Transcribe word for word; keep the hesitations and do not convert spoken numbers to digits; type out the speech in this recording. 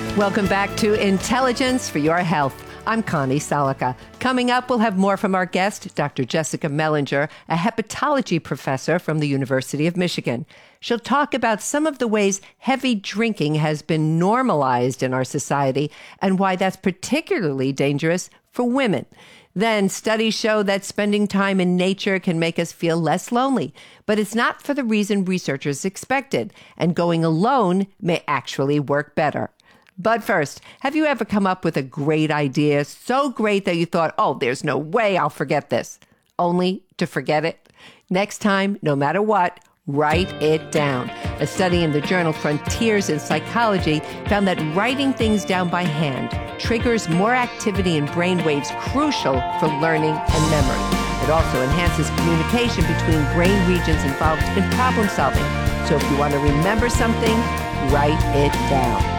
Welcome back to Intelligence for Your Health. I'm Connie Salica. Coming up, we'll have more from our guest, Doctor Jessica Mellinger, a hepatology professor from the University of Michigan. She'll talk about some of the ways heavy drinking has been normalized in our society and why that's particularly dangerous for women. Then studies show that spending time in nature can make us feel less lonely, but it's not for the reason researchers expected, and going alone may actually work better. But first, have you ever come up with a great idea, so great that you thought, oh, there's no way I'll forget this, only to forget it? Next time, no matter what, write it down. A study in the journal Frontiers in Psychology found that writing things down by hand triggers more activity in brain waves crucial for learning and memory. It also enhances communication between brain regions involved in problem solving. So if you want to remember something, write it down.